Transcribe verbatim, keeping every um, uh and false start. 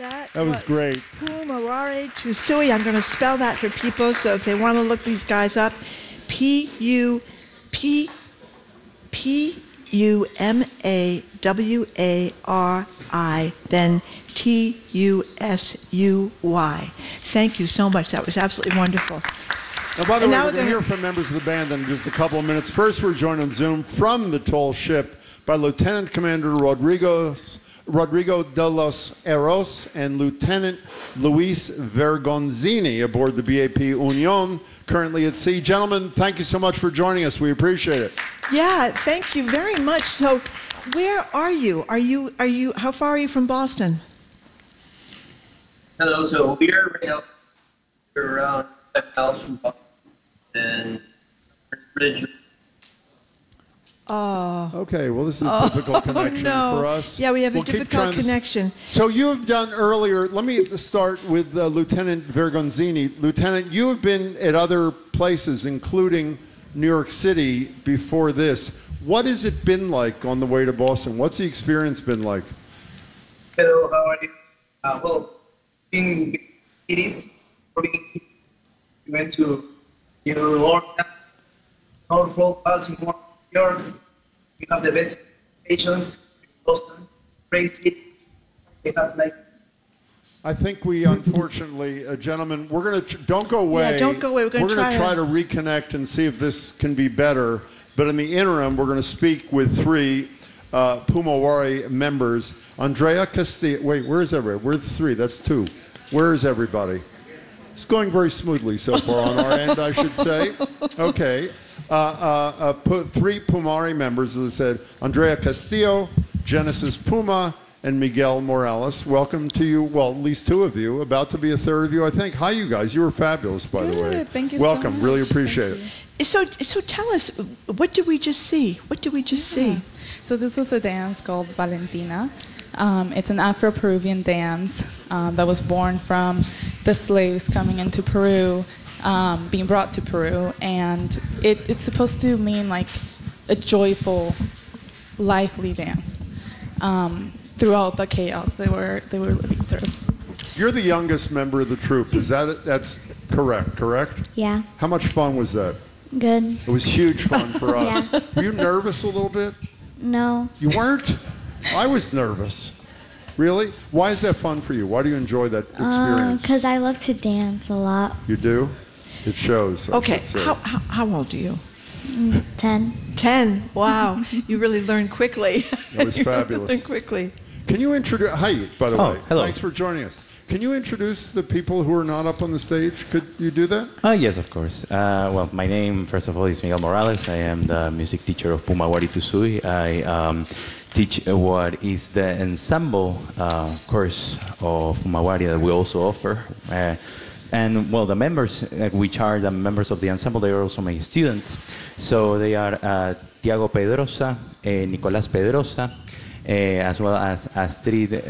That, that was, was great. Pumawari Tusui. I'm going to spell that for people, so if they want to look these guys up, P U P P U M A W A R I, then T U S U Y. Thank you so much. That was absolutely wonderful. Now, by the and way, now we're going to hear from members of the band in just a couple of minutes. First, we're joined on Zoom from the tall ship by Lieutenant Commander Rodrigo, Rodrigo de los Eros and Lieutenant Luis Vergonzini aboard the B A P Union, currently at sea. Gentlemen, thank you so much for joining us. We appreciate it. Yeah, thank you very much. So, where are you? Are you, are you, how far are you from Boston? Hello, so we're right now, we're around five miles from Boston, and bridge. Oh. Okay, well, this is a oh, typical connection no. for us. Yeah, we have we'll a difficult connection. So you have done earlier, let me start with uh, Lieutenant Vergonzini. Lieutenant, you have been at other places, including New York City, before this. What has it been like on the way to Boston? What's the experience been like? Hello, how are you? Uh, well, in cities, we went to New Orleans, Norfolk, Baltimore, New York. We have the best stations, Boston, crazy. They have nice. I think we, unfortunately, uh, gentlemen, we're going to, don't go away. Yeah, don't go away. We're going to try, try to reconnect and see if this can be better. But in the interim, we're going to speak with three uh, Pumawari members. Andrea Castillo, wait, where is everybody? We're three, that's two. Where is everybody? It's going very smoothly so far on our end, I should say. Okay. Uh, uh, uh, put three Pumawari members, as I said, Andrea Castillo, Genesis Puma, and Miguel Morales. Welcome to you, well, at least two of you, about to be a third of you, I think. Hi, you guys. You were fabulous, by Good. the way. Thank you Welcome. so much. Really appreciate Thank it. So, so tell us, what did we just see? What did we just yeah. see? So this was a dance called Valentina. Um, it's an Afro-Peruvian dance um, that was born from the slaves coming into Peru, um, being brought to Peru, and it, it's supposed to mean like a joyful, lively dance um, throughout the chaos they were they were living through. You're the youngest member of the troupe. Is that it? That's correct, correct? Yeah. How much fun was that? Good. It was huge fun for us. Yeah. Were you nervous a little bit? No. You weren't? I was nervous. Really? Why is that fun for you? Why do you enjoy that experience? Because uh, I love to dance a lot. You do? It shows. I Okay. should say. How, how, how old are you? Mm, Ten. Ten. Wow. You really learned quickly. That was you fabulous. Really learned quickly. Can you introduce? Hi, by the Oh, way. hello. Thanks for joining us. Can you introduce the people who are not up on the stage? Could you do that? Uh, yes, of course. Uh, well, my name, first of all, is Miguel Morales. I am the music teacher of Pumawari Tusui. I um, teach what is the ensemble uh, course of Pumawari that we also offer. Uh, and, well, the members, uh, which are the members of the ensemble, they are also my students. So they are uh, Tiago Pedrosa, uh, Nicolás Pedrosa, uh, as well as Astrid